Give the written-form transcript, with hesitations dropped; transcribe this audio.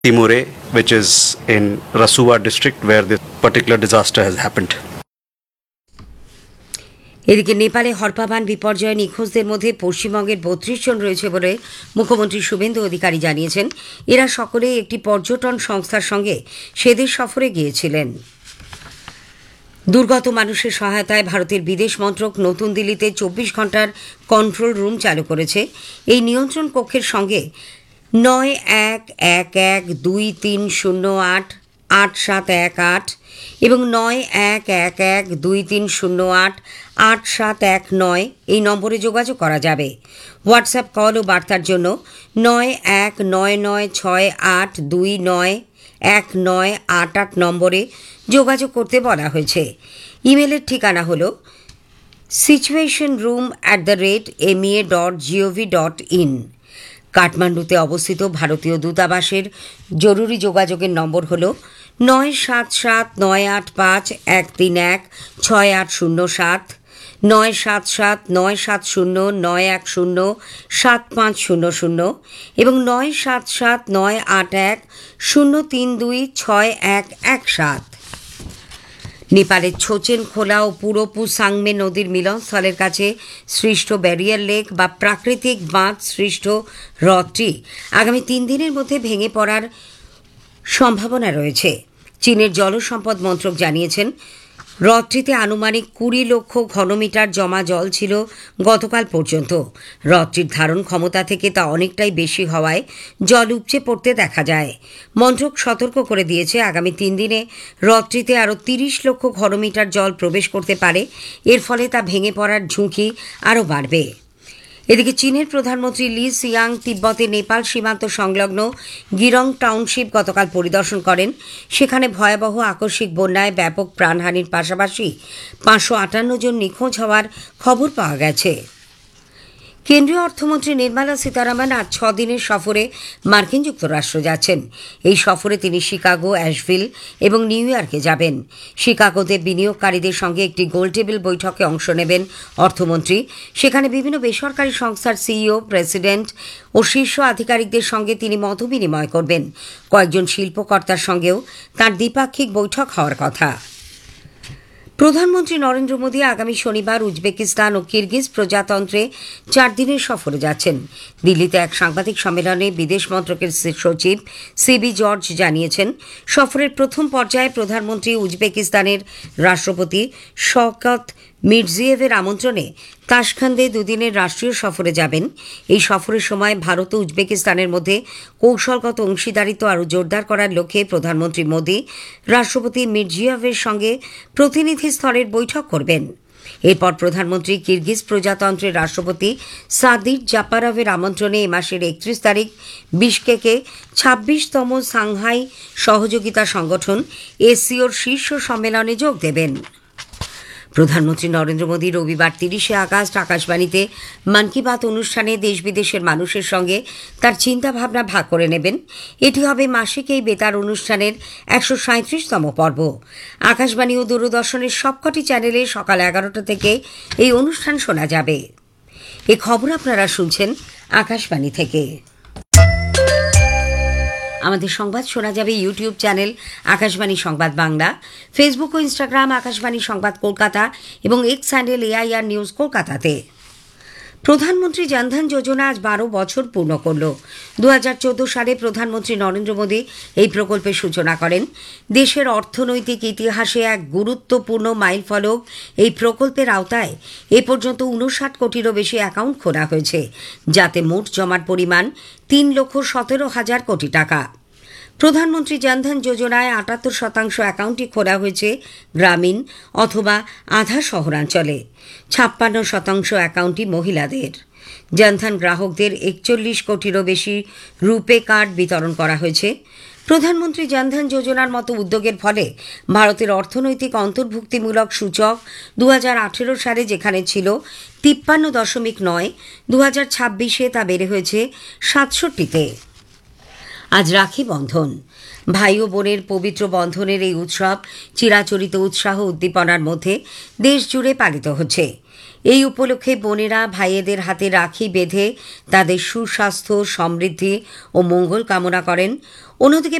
Timure, which is in Rasuwa district where this particular disaster has happened. এদিকে নেপালে হরপাবান বিপর্যয়ে নিখোঁজদের মধ্যে পশ্চিমবঙ্গের ৩২ জন রয়েছে বলে মুখ্যমন্ত্রী শুভেন্দু অধিকারী জানিয়েছেন। এরা সকলেই একটি পর্যটন সংস্থার সঙ্গে সেদেশ সফরে গিয়েছিলেন। দুর্গত মানুষের সহায়তায় ভারতের বিদেশ মন্ত্রক নতুন দিল্লিতে ২৪ ঘণ্টার কন্ট্রোল রুম চালু করেছে। এই নিয়ন্ত্রণ কক্ষের সঙ্গে ৯১১১২৩০৮৮৭১৮ এবং ৯১১১২৩০৮৮৭১৯ এই নম্বরে যোগাযোগ করা যাবে। হোয়াটসঅ্যাপ কল ও বার্তার জন্য ৯১৯৬৮২৯১৯৮৮ নম্বরে যোগাযোগ করতে বলা হয়েছে। ইমেলের ঠিকানা হল situationroom@mea.gov.in। কাঠমান্ডুতে অবস্থিত ভারতীয় দূতাবাসের জরুরি যোগাযোগের নম্বর হল ৯৭৭৯৮৫১৩১৬৮০৭ ৯৭৭৯৭০৯১০৭৫০০ এবং ৯৭৭৯৮১০৩২৬১১৭। নেপালের ছোচেন খোলা ও পুরোপু সাংমে নদীর মিলনস্থলের কাছে সৃষ্ট ব্যারিয়ার লেক বা প্রাকৃতিক বাঁধ সৃষ্ট হ্রদটি আগামী ৩ দিনের মধ্যে ভেঙে পড়ার সম্ভাবনা রয়েছে। চীনের জলসম্পদ মন্ত্রক জানিয়েছেন, হ্রদটিতে আনুমানিক ২০ লক্ষ ঘনমিটার জমা জল ছিল গতকাল পর্যন্ত। হ্রদটির ধারণ ক্ষমতা থেকে তা অনেকটাই বেশি হওয়ায় জল উপচে পড়তে দেখা যায়। মন্ত্রক সতর্ক করে দিয়েছে, আগামী ৩ দিনে হ্রদটিতে আরও ৩০ লক্ষ ঘনমিটার জল প্রবেশ করতে পারে। এর ফলে তা ভেঙে পড়ার ঝুঁকি আরও বাড়বে। এদিকে চীনের প্রধানমন্ত্রী লি সিয়াং তিব্বতে নেপাল সীমান্ত সংলগ্ন গিরং টাউনশিপ গতকাল পরিদর্শন করেন। সেখানে ভয়াবহ আকস্মিক বন্যায় ব্যাপক প্রাণহানির পাশাপাশি ৫৫৮ জন নিখোঁজ হওয়ার খবর পাওয়া গেছে। কেন্দ্রীয় অর্থমন্ত্রী নির্মলা সীতারামন আজ ৬ দিনের সফরে মার্কিন যুক্তরাষ্ট্র যাচ্ছেন। এই সফরে তিনি শিকাগো, অ্যাশভিল এবং নিউ ইয়র্কে যাবেন। শিকাগোতে বিনিয়োগকারীদের সঙ্গে একটি গোলটেবিল বৈঠকে অংশ নেবেন অর্থমন্ত্রী। সেখানে বিভিন্ন বেসরকারি সংস্থার সিইও, প্রেসিডেন্ট ও শীর্ষ আধিকারিকদের সঙ্গে তিনি মতবিনিময় করবেন। কয়েকজন শিল্পকর্তার সঙ্গেও তাঁর দ্বিপাক্ষিক বৈঠক হওয়ার কথা। প্রধানমন্ত্রী নরেন্দ্র মোদী আগামী শনিবার উজবেকিস্তান ও কিরগিজ প্রজাতন্ত্রে ৪ দিনের সফরে যাচ্ছেন। দিল্লিতে এক সাংবাদিক সম্মেলনে বিদেশ মন্ত্রকের সচিব সিবি জর্জ জানিয়েছেন, সফরের প্রথম পর্যায়ে প্রধানমন্ত্রী উজবেকিস্তানের রাষ্ট্রপতি শওকত মির্জিয়েভের আমন্ত্রণে তাশখান্দে দুদিনের রাষ্ট্রীয় সফরে যাবেন। এই সফরের সময় ভারত ও উজবেকিস্তানের মধ্যে কৌশলগত অংশীদারিত্ব আরও জোরদার করার লক্ষ্যে প্রধানমন্ত্রী মোদী রাষ্ট্রপতি মির্জিয়েভের সঙ্গে প্রতিনিধি স্তরের বৈঠক করবেন। এরপর প্রধানমন্ত্রী কিরগিজ প্রজাতন্ত্রের রাষ্ট্রপতি সাদির জাপারভের আমন্ত্রণে এ মাসের ৩১ তারিখ বিশকেকে ২৬তম সাংহাই সহযোগিতা সংগঠন এসসিওর শীর্ষ সম্মেলনে যোগ দেবেন। প্রধানমন্ত্রী নরেন্দ্র মোদী রবিবার ৩০শে আগস্ট আকাশবাণীতে মন কি বাত অনুষ্ঠানে দেশ বিদেশের মানুষের সঙ্গে তার চিন্তাভাবনা ভাগ করে নেবেন। এটি হবে মাসিক এই বেতার অনুষ্ঠানের ১৩৭তম পর্ব। আকাশবাণী ও দূরদর্শনের সবকটি চ্যানেলে সকাল ১১টা থেকে এই অনুষ্ঠান শোনা যাবে। এ খবর আপনারা শুনছেন আকাশবাণী থেকে। আমাদের সংবাদ শোনা যাবে ইউটিউব চ্যানেল আকাশবাণী সংবাদ বাংলা, ফেসবুক ও ইনস্টাগ্রাম আকাশবাণী সংবাদ কলকাতা এবং এক্স হ্যান্ডেল এআইআর নিউজ কলকাতাতে। প্রধানমন্ত্রী জনধন যোজনা আজ ১২ বছর পূর্ণ করল। ২০১৪ সালে প্রধানমন্ত্রী নরেন্দ্র মোদী এই প্রকল্পের সূচনা করেন। দেশের অর্থনৈতিক ইতিহাসে এক গুরুত্বপূর্ণ মাইলফলক এই প্রকল্পের আওতায় এ পর্যন্ত ৫৯ কোটিরও বেশি অ্যাকাউন্ট খোলা হয়েছে, যাতে মোট জমার পরিমাণ ৩,১৭,০০০ কোটি টাকা। প্রধানমন্ত্রী জনধন যোজনায় ৭৮% অ্যাকাউন্টই খোলা হয়েছে গ্রামীণ অথবা আধা শহরাঞ্চলে। ৫৬% অ্যাকাউন্টই মহিলাদের। জনধন গ্রাহকদের ৪১ কোটিরও বেশি রুপে কার্ড বিতরণ করা হয়েছে। প্রধানমন্ত্রী জনধন যোজনার মতো উদ্যোগের ফলে ভারতের অর্থনৈতিক অন্তর্ভুক্তিমূলক সূচক ২০১৮ সালে যেখানে ছিল ৫৩.৯, ২০২৬-এ তা বেড়ে হয়েছে ৬৭-তে। আজ রাখি বন্ধন। ভাই ও বোনের পবিত্র বন্ধনের এই উৎসব চিরাচরিত উৎসাহ উদ্দীপনার মধ্যে দেশ জুড়ে পালিত হচ্ছে। এই উপলক্ষে বোনেরা ভাইয়েদের হাতে রাখি বেঁধে তাদের সুস্বাস্থ্য, সমৃদ্ধি ও মঙ্গল কামনা করেন। অন্যদিকে